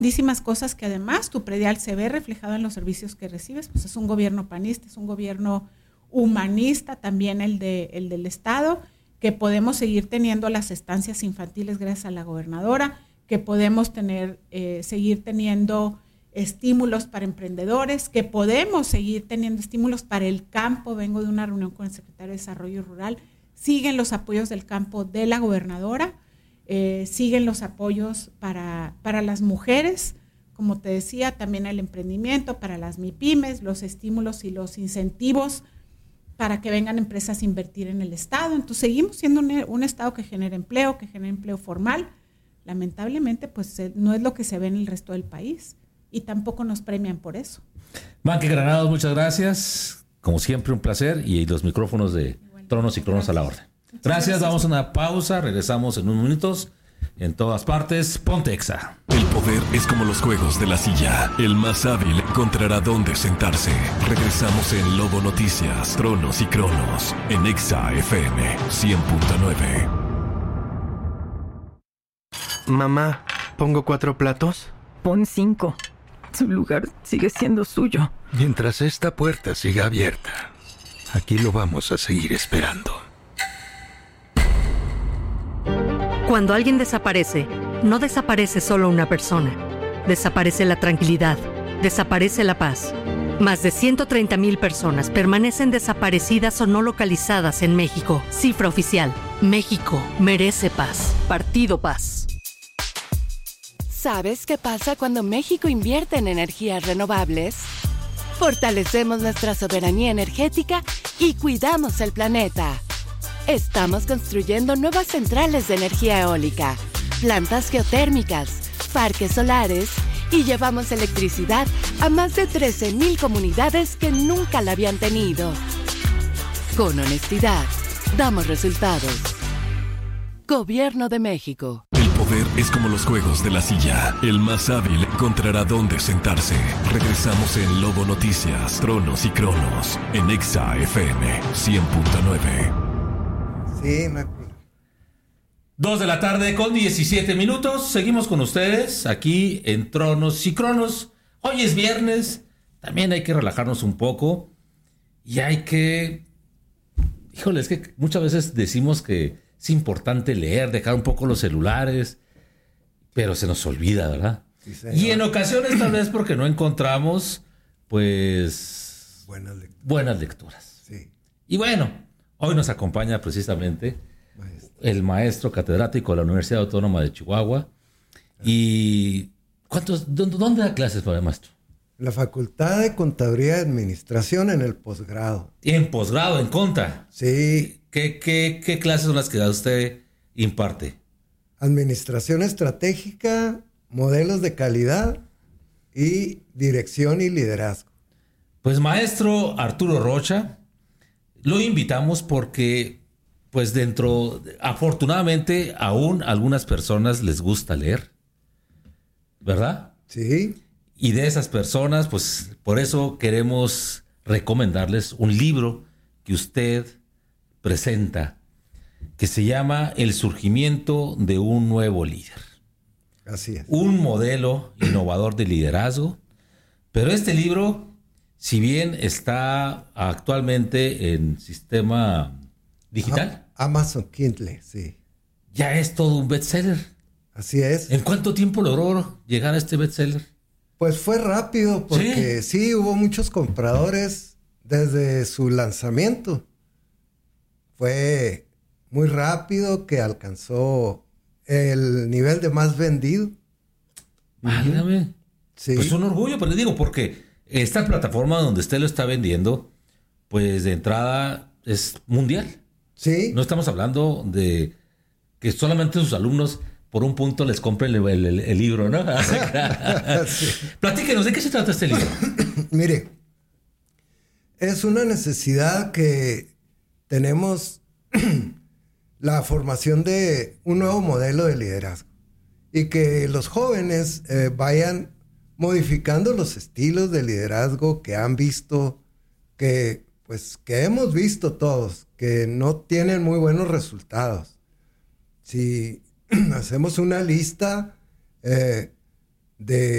grandísimas cosas que además tu predial se ve reflejado en los servicios que recibes, pues es un gobierno panista, es un gobierno humanista también el del Estado, que podemos seguir teniendo las estancias infantiles gracias a la gobernadora, que podemos seguir teniendo estímulos para emprendedores, que podemos seguir teniendo estímulos para el campo. Vengo de una reunión con el secretario de Desarrollo Rural, siguen los apoyos del campo de la gobernadora, siguen los apoyos para las mujeres, como te decía, también el emprendimiento, para las MIPYMES, los estímulos y los incentivos para que vengan empresas a invertir en el Estado. Entonces seguimos siendo un Estado que genera empleo formal. Lamentablemente, pues no es lo que se ve en el resto del país y tampoco nos premian por eso. Manque Granados, muchas gracias. Como siempre, un placer, y los micrófonos de Tronos y Cronos a la orden. Gracias, vamos a una pausa, regresamos en unos minutos. En todas partes, ponte Exa. El poder es como los juegos de la silla. El más hábil encontrará dónde sentarse. Regresamos en Lobo Noticias, Tronos y Cronos, en Exa FM 100.9. Mamá, ¿pongo 4 platos? Pon 5. Su lugar sigue siendo suyo. Mientras esta puerta siga abierta, aquí lo vamos a seguir esperando. Cuando alguien desaparece, no desaparece solo una persona. Desaparece la tranquilidad, desaparece la paz. Más de 130,000 personas permanecen desaparecidas o no localizadas en México. Cifra oficial. México merece paz. Partido Paz. ¿Sabes qué pasa cuando México invierte en energías renovables? Fortalecemos nuestra soberanía energética y cuidamos el planeta. Estamos construyendo nuevas centrales de energía eólica, plantas geotérmicas, parques solares y llevamos electricidad a más de 13,000 comunidades que nunca la habían tenido. Con honestidad, damos resultados. Gobierno de México. El poder es como los juegos de la silla. El más hábil encontrará dónde sentarse. Regresamos en Lobo Noticias, Tronos y Cronos, en Exa FM 100.9. Sí, 2 de la tarde con 17 minutos. Seguimos con ustedes aquí en Tronos y Cronos. Hoy es viernes. También hay que relajarnos un poco. Y hay que... Híjole, es que muchas veces decimos que es importante leer, dejar un poco los celulares. Pero se nos olvida, ¿verdad? Sí, señor. Y en ocasiones tal vez porque no encontramos, pues... Buenas lecturas. Sí. Y bueno, hoy nos acompaña precisamente el maestro catedrático de la Universidad Autónoma de Chihuahua. ¿Y dónde da clases, maestro? La Facultad de Contaduría y Administración en el posgrado. En posgrado, en Conta. Sí. ¿Qué clases son las que usted imparte? Administración estratégica, modelos de calidad y dirección y liderazgo. Pues maestro Arturo Rocha, lo invitamos porque, pues afortunadamente, aún a algunas personas les gusta leer, ¿verdad? Sí. Y de esas personas, pues, por eso queremos recomendarles un libro que usted presenta, que se llama El surgimiento de un nuevo líder. Así es. Un modelo innovador de liderazgo. Pero este libro, si bien está actualmente en sistema digital, Amazon Kindle, sí. Ya es todo un bestseller. Así es. ¿En cuánto tiempo logró llegar a este bestseller? Pues fue rápido porque sí hubo muchos compradores desde su lanzamiento. Fue muy rápido que alcanzó el nivel de más vendido. Válgame. Sí. Pues un orgullo, pero le digo, porque esta plataforma donde usted lo está vendiendo, pues de entrada es mundial. Sí. No estamos hablando de que solamente sus alumnos por un punto les compren el libro, ¿no? Sí. Platíquenos, ¿de qué se trata este libro? Mire, es una necesidad que tenemos la formación de un nuevo modelo de liderazgo y que los jóvenes vayan modificando los estilos de liderazgo que han visto, que hemos visto todos, que no tienen muy buenos resultados. Si hacemos una lista de